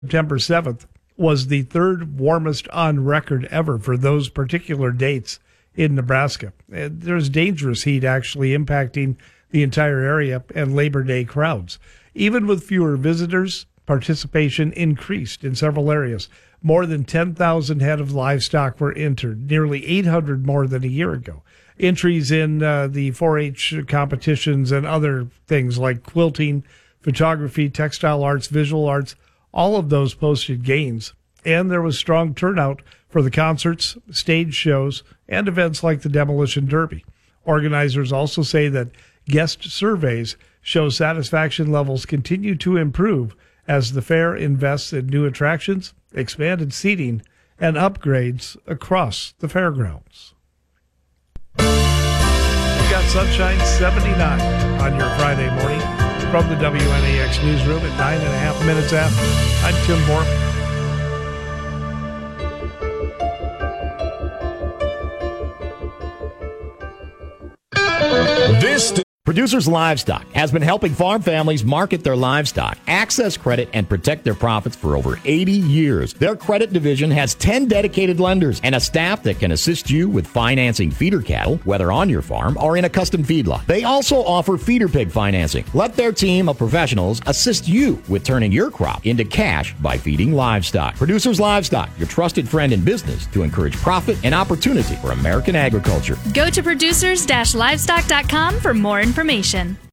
September 7th was the third warmest on record ever for those particular dates in Nebraska. There's dangerous heat actually impacting the entire area and Labor Day crowds. Even with fewer visitors, participation increased in several areas. More than 10,000 head of livestock were entered, nearly 800 more than a year ago. Entries in the 4-H competitions and other things like quilting, photography, textile arts, visual arts, all of those posted gains. And there was strong turnout for the concerts, stage shows, and events like the Demolition Derby. Organizers also say that guest surveys show satisfaction levels continue to improve as the fair invests in new attractions, expanded seating, and upgrades across the fairgrounds. We've got sunshine 79 on your Friday morning from the WNAX newsroom at 9.5 minutes after. I'm Tim Moore. Producers Livestock has been helping farm families market their livestock, access credit, and protect their profits for over 80 years. Their credit division has 10 dedicated lenders and a staff that can assist you with financing feeder cattle, whether on your farm or in a custom feedlot. They also offer feeder pig financing. Let their team of professionals assist you with turning your crop into cash by feeding livestock. Producers Livestock, your trusted friend in business to encourage profit and opportunity for American agriculture. Go to producers-livestock.com for more information.